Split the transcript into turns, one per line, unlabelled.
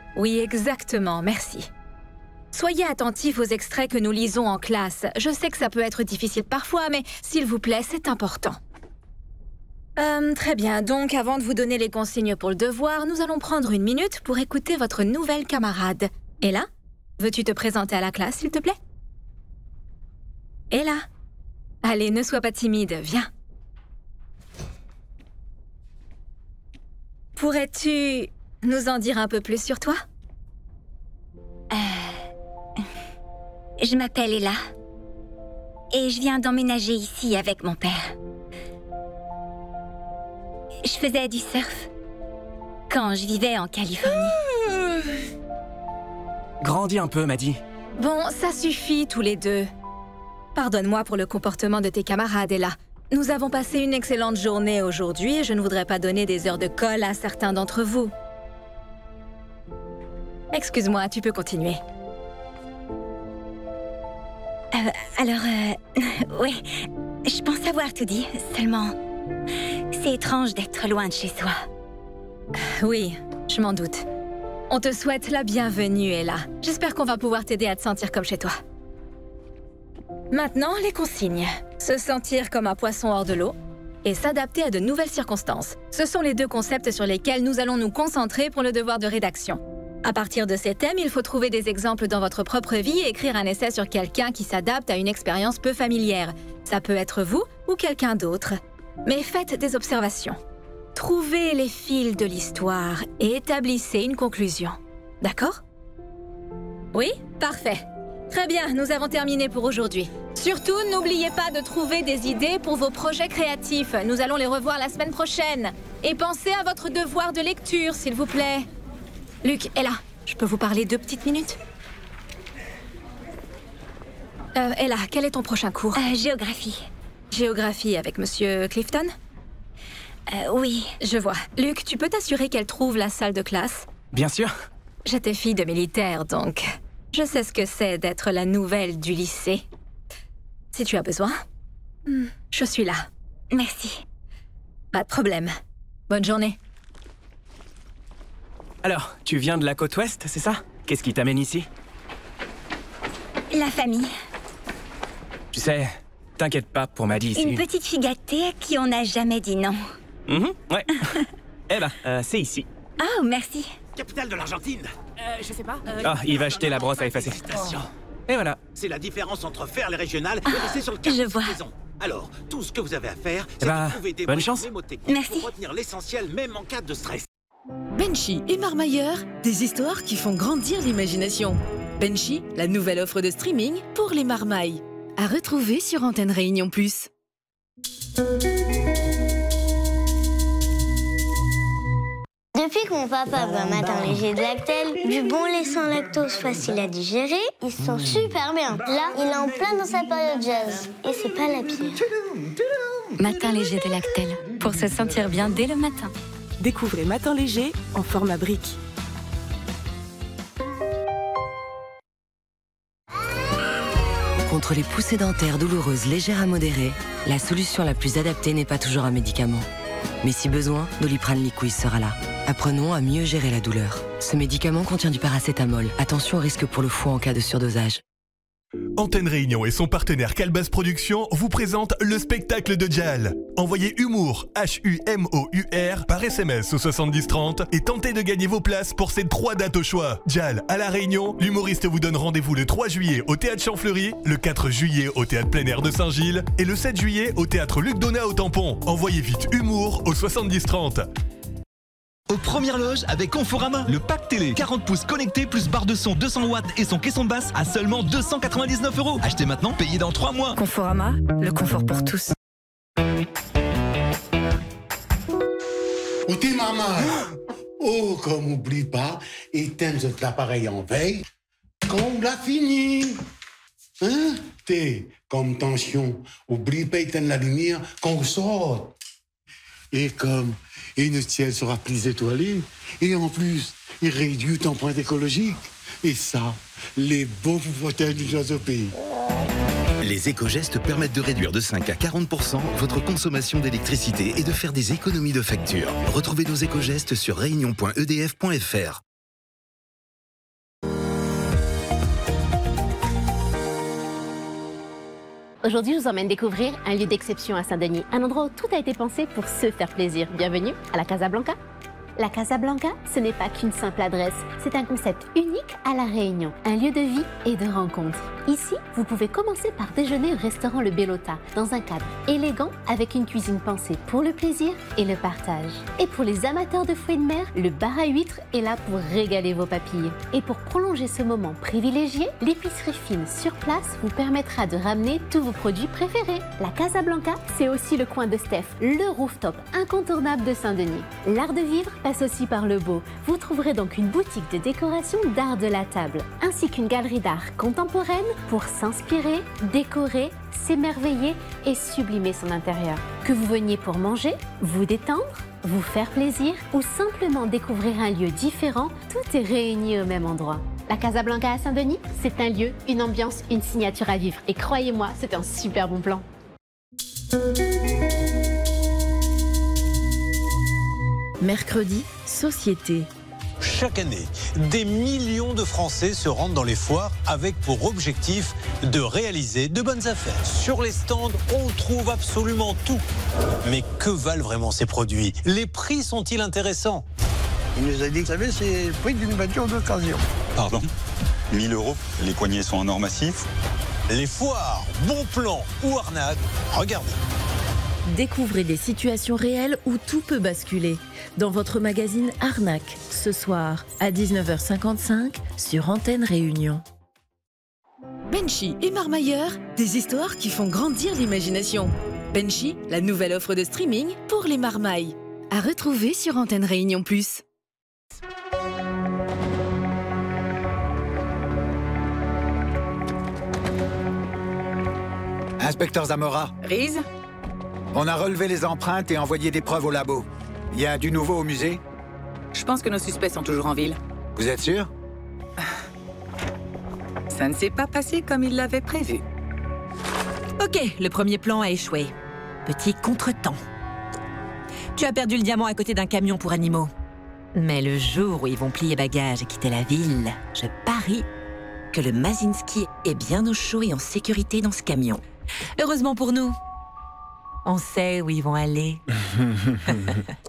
Oui, exactement, merci. Soyez attentifs aux extraits que nous lisons en classe. Je sais que ça peut être difficile parfois, mais s'il vous plaît, c'est important. Très bien, donc avant de vous donner les consignes pour le devoir, nous allons prendre une minute pour écouter votre nouvelle camarade. Ella, veux-tu te présenter à la classe, s'il te plaît? Ella, allez, ne sois pas timide, viens. Pourrais-tu nous en dire un peu plus sur toi?
Je m'appelle Ella. Et je viens d'emménager ici avec mon père. Je faisais du surf quand je vivais en Californie.
Grandis un peu, Maddie.
Bon, ça suffit tous les deux. Pardonne-moi pour le comportement de tes camarades, Ella. Nous avons passé une excellente journée aujourd'hui et je ne voudrais pas donner des heures de colle à certains d'entre vous. Excuse-moi, tu peux continuer.
Ouais, je pense avoir tout dit, seulement... C'est étrange d'être loin de chez soi.
Oui, je m'en doute. On te souhaite la bienvenue, Ella. J'espère qu'on va pouvoir t'aider à te sentir comme chez toi. Maintenant, les consignes. Se sentir comme un poisson hors de l'eau et s'adapter à de nouvelles circonstances. Ce sont les deux concepts sur lesquels nous allons nous concentrer pour le devoir de rédaction. À partir de ces thèmes, il faut trouver des exemples dans votre propre vie et écrire un essai sur quelqu'un qui s'adapte à une expérience peu familière. Ça peut être vous ou quelqu'un d'autre. Mais faites des observations. Trouvez les fils de l'histoire et établissez une conclusion. D'accord? Oui? Parfait. Très bien, nous avons terminé pour aujourd'hui. Surtout, n'oubliez pas de trouver des idées pour vos projets créatifs. Nous allons les revoir la semaine prochaine. Et pensez à votre devoir de lecture, s'il vous plaît. Luc, Ella, je peux vous parler 2 petites minutes? Ella, quel est ton prochain cours?
Géographie.
Géographie avec Monsieur Clifton?
Oui.
Je vois. Luc, tu peux t'assurer qu'elle trouve la salle de classe?
Bien sûr.
J'étais fille de militaire, donc je sais ce que c'est d'être la nouvelle du lycée. Si tu as besoin, je suis là.
Merci.
Pas de problème. Bonne journée.
Alors, tu viens de la côte ouest, c'est ça? Qu'est-ce qui t'amène ici?
La famille.
Tu sais, t'inquiète pas pour Maddie ici.
Une petite fille gâtée à qui on n'a jamais dit non.
Ouais. Eh ben, c'est ici.
Oh, merci.
Capitale de l'Argentine.
Je sais pas.
Il va jeter la brosse à effacer.
Félicitations.
Et voilà.
C'est la différence entre faire les régionales et rester sur le campus
je vois.
maison. Alors, tout ce que vous avez à faire, c'est
bah,
de trouver des
bonne
moyens
chance.
mnémotechniques
Merci.
pour retenir l'essentiel même en cas de stress.
Benchy et Marmailleur, des histoires qui font grandir l'imagination. Benchy, la nouvelle offre de streaming pour les marmailles. À retrouver sur Antenne Réunion Plus.
Depuis que mon papa boit matin léger de Lactel, du bon lait sans lactose facile à digérer, il se sent super bien. Là, il est en plein dans sa période jazz. Et c'est pas la pire.
Matin léger de Lactel. Pour se sentir bien dès le matin.
Découvrez Matin Léger en format brique.
Contre les poussées dentaires douloureuses légères à modérées, la solution la plus adaptée n'est pas toujours un médicament. Mais si besoin, Doliprane Liquid sera là. Apprenons à mieux gérer la douleur. Ce médicament contient du paracétamol. Attention au risque pour le foie en cas de surdosage.
Antenne Réunion et son partenaire Calbas Productions vous présentent le spectacle de Jal. Envoyez humour, H-U-M-O-U-R, par SMS au 7030 et tentez de gagner vos places pour ces 3 dates au choix. Jal à La Réunion, l'humoriste vous donne rendez-vous le 3 juillet au Théâtre Champfleury, le 4 juillet au Théâtre Plein Air de Saint-Gilles et le 7 juillet au Théâtre Luc Donat au Tampon. Envoyez vite humour au 7030.
Aux premières loges avec Conforama, le pack télé 40 pouces connecté plus barre de son 200 watts et son caisson de basse à seulement 299 €. Achetez maintenant, payez dans 3 mois.
Conforama, le confort pour tous.
Où t'es, maman? Oh, comme oublie pas, éteindre cet appareil en veille quand on l'a fini. Hein? T'es comme tension, oublie pas éteindre la lumière quand on sort. Et comme une ciel sera plus étoilé, et en plus, il réduit l'empreinte écologique. Et ça, les beaux pouvoirs du jazz au pays.
Les éco-gestes permettent de réduire de 5 à 40% votre consommation d'électricité et de faire des économies de facture. Retrouvez nos éco-gestes sur réunion.edf.fr.
Aujourd'hui, je vous emmène découvrir un lieu d'exception à Saint-Denis, un endroit où tout a été pensé pour se faire plaisir. Bienvenue à la Casablanca. La Casablanca, ce n'est pas qu'une simple adresse, c'est un concept unique à La Réunion, un lieu de vie et de rencontre. Ici, vous pouvez commencer par déjeuner au restaurant Le Bellota, dans un cadre élégant avec une cuisine pensée pour le plaisir et le partage. Et pour les amateurs de fruits de mer, le bar à huîtres est là pour régaler vos papilles. Et pour prolonger ce moment privilégié, l'épicerie fine sur place vous permettra de ramener tous vos produits préférés. La Casablanca, c'est aussi le coin de Steph, le rooftop incontournable de Saint-Denis. L'art de vivre passe aussi par le beau. Vous trouverez donc une boutique de décoration d'art de la table, ainsi qu'une galerie d'art contemporaine pour s'inspirer, décorer, s'émerveiller et sublimer son intérieur. Que vous veniez pour manger, vous détendre, vous faire plaisir ou simplement découvrir un lieu différent, tout est réuni au même endroit. La Casablanca à Saint-Denis, c'est un lieu, une ambiance, une signature à vivre. Et croyez-moi, c'est un super bon plan.
Mercredi, société.
Chaque année, des millions de Français se rendent dans les foires avec pour objectif de réaliser de bonnes affaires. Sur les stands, on trouve absolument tout. Mais que valent vraiment ces produits? Les prix sont-ils intéressants?
Il nous a dit, vous savez, c'est le prix d'une voiture d'occasion.
Pardon? 1 000 €, les poignées sont en or massif.
Les foires, bon plan ou arnaque, regardez.
Découvrez des situations réelles où tout peut basculer. Dans votre magazine Arnaque, ce soir à 19h55 sur Antenne Réunion.
Benchy et Marmailleur, des histoires qui font grandir l'imagination. Benchy, la nouvelle offre de streaming pour les marmailles. À retrouver sur Antenne Réunion Plus.
Inspecteur Zamora.
Riz?
On a relevé les empreintes et envoyé des preuves au labo. Il y a du nouveau au musée?
Je pense que nos suspects sont toujours en ville.
Vous êtes sûr?
Ça ne s'est pas passé comme ils l'avaient prévu.
Ok, le premier plan a échoué. Petit contretemps. Tu as perdu le diamant à côté d'un camion pour animaux. Mais le jour où ils vont plier bagages et quitter la ville, je parie que le Mazinski est bien au chaud et en sécurité dans ce camion. Heureusement pour nous, on sait où ils vont aller.